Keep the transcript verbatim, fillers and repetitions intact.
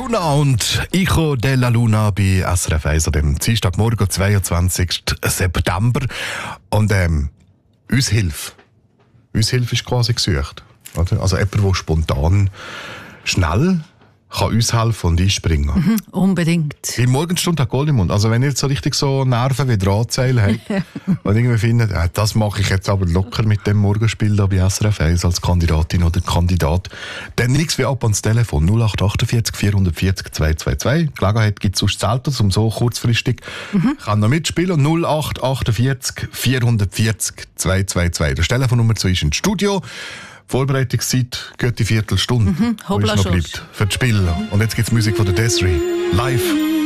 Luna und Ico della Luna bei S R F eins an dem Dienstagmorgen, zweiundzwanzigsten September. Und ähm, uns Hilfe. Uns Hilfe ist quasi gesucht. Oder? Also jemand, der spontan, schnell kann uns helfen und einspringen. Mhm, unbedingt. In Morgenstunde hat Gold im Mund. Also wenn ihr jetzt so richtig so Nerven wie Drahtseil habt und irgendwie findet, äh, das mache ich jetzt aber locker mit dem Morgenspiel da bei S R F eins als Kandidatin oder Kandidat, dann nichts wie ab ans Telefon null acht achtundvierzig vierhundertvierzig zweihundertzweiundzwanzig. Gelegenheit gibt es sonst selten, um so kurzfristig mhm. kann noch mitspielen. null acht achtundvierzig vierhundertvierzig zweihundertzweiundzwanzig. Das Telefonnummer zu ist ins Studio. Vorbereitungszeit geht die Viertelstunde, mhm, wo es noch bleibt für das Spiel. Und jetzt gibt es Musik von der Desiree. Live.